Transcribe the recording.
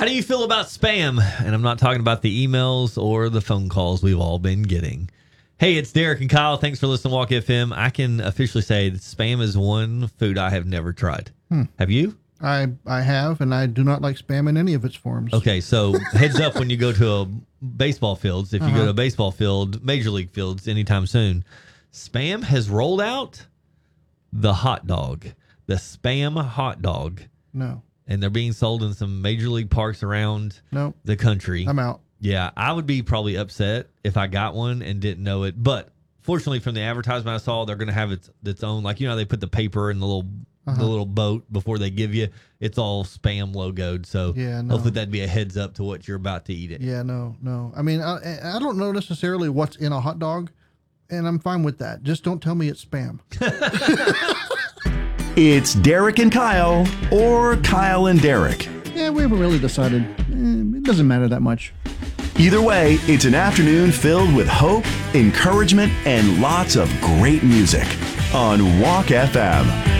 How do you feel about spam? And I'm not talking about the emails or the phone calls we've all been getting. Hey, it's Derek and Kyle. Thanks for listening to Walk FM. I can officially say that spam is one food I have never tried. Have you? I have, and I do not like spam in any of its forms. Okay, so heads up when you go to a baseball fields. If you go to a baseball field, major league fields, anytime soon, spam has rolled out the hot dog, the spam hot dog. No. And they're being sold in some major league parks around the country. I'm out. Yeah, I would be probably upset if I got one and didn't know it. But fortunately, from the advertisement I saw, they're going to have its own, like, you know, they put the paper in the little boat before they give you. It's all spam logoed. So hopefully that'd be a heads up to what you're about to eat it. Yeah, no. I mean, I don't know necessarily what's in a hot dog, and I'm fine with that. Just don't tell me it's spam. It's Derek and Kyle, or Kyle and Derek. Yeah, we haven't really decided. It doesn't matter that much. Either way, it's an afternoon filled with hope, encouragement, and lots of great music on Walk FM.